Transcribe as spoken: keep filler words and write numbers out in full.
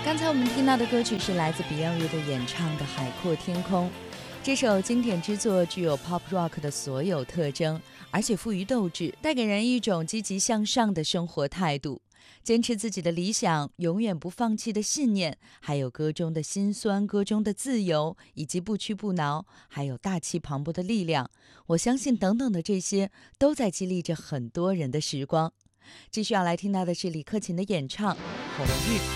刚才我们听到的歌曲是来自 Beyond 乐队演唱的《海阔天空》。这首经典之作具有 pop rock 的所有特征，而且富于斗志，带给人一种积极向上的生活态度。坚持自己的理想，永远不放弃的信念，还有歌中的辛酸，歌中的自由，以及不屈不挠，还有大气磅礴的力量，我相信等等的这些都在激励着很多人的时光。继续要来听到的是李克勤的演唱《红日》。